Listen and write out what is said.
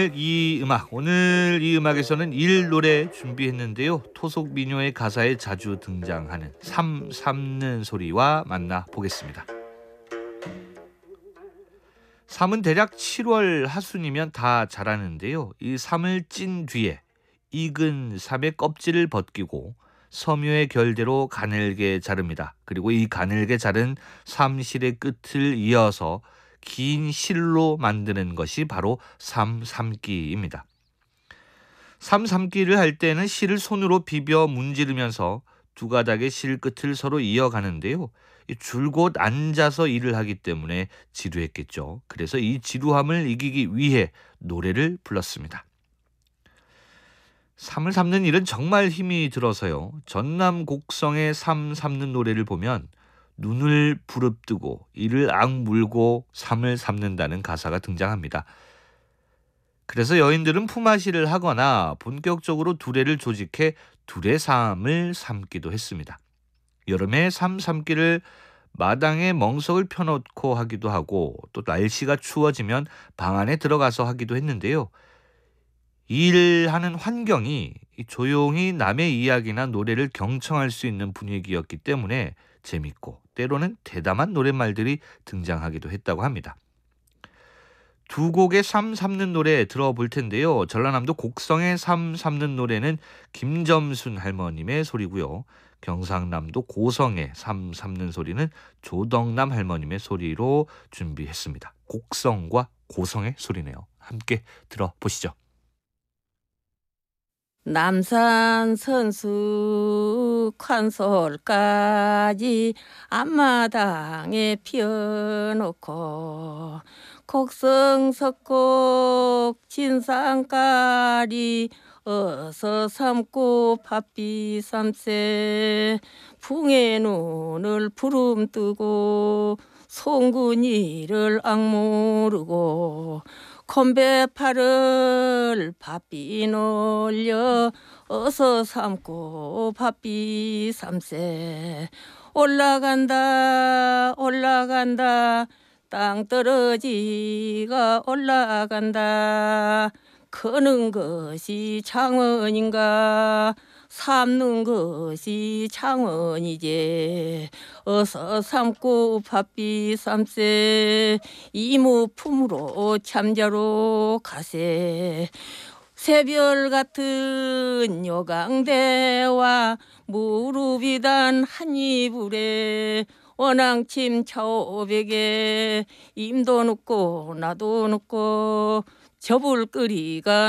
오늘 이 음악에서는 일 노래 준비했는데요. 토속 민요의 가사에 자주 등장하는 삼 삼는 소리와 만나 보겠습니다. 삼은 대략 7월 하순이면 다 자라는데요. 이 삼을 찐 뒤에 익은 삼의 껍질을 벗기고 섬유의 결대로 가늘게 자릅니다. 그리고 이 가늘게 자른 삼실의 끝을 이어서 긴 실로 만드는 것이 바로 삼삼기입니다. 삼삼기를 할 때는 실을 손으로 비벼 문지르면서 두 가닥의 실 끝을 서로 이어가는데요. 줄곧 앉아서 일을 하기 때문에 지루했겠죠. 그래서 이 지루함을 이기기 위해 노래를 불렀습니다. 삼을 삼는 일은 정말 힘이 들어서요. 전남 곡성의 삼 삼는 노래를 보면 눈을 부릅뜨고 이를 악물고 삼을 삼는다는 가사가 등장합니다. 그래서 여인들은 품앗이를 하거나 본격적으로 두레를 조직해 두레삼을 삼기도 했습니다. 여름에 삼 삼기를 마당에 멍석을 펴놓고 하기도 하고 또 날씨가 추워지면 방 안에 들어가서 하기도 했는데요. 일하는 환경이 조용히 남의 이야기나 노래를 경청할 수 있는 분위기였기 때문에 재밌고 때로는 대담한 노랫말들이 등장하기도 했다고 합니다. 두 곡의 삼 삼는 노래 들어볼 텐데요. 전라남도 곡성의 삼 삼는 노래는 김점순 할머님의 소리고요. 경상남도 고성의 삼 삼는 소리는 조덕남 할머님의 소리로 준비했습니다. 곡성과 고성의 소리네요. 함께 들어보시죠. 남산 선수 칸솔까지 앞마당에 피어놓고 곡성 석곡 진상까리 어서 삼고 팥비 삼세 풍의 눈을 부름뜨고 송근이를 악모르고 컴배팔을 팥비 놀려 어서 삼고 팥비 삼세 올라간다 올라간다 땅떨어지가 올라간다 크는 것이 창원인가 삼는 것이 창원이제 어서 삼고 팥비 삼세 이모 품으로 참자로 가세 새별 같은 요강대와 무릎이 단 한 이불에 원앙침 차오백에 임도 눕고 나도 눕고 저불거리가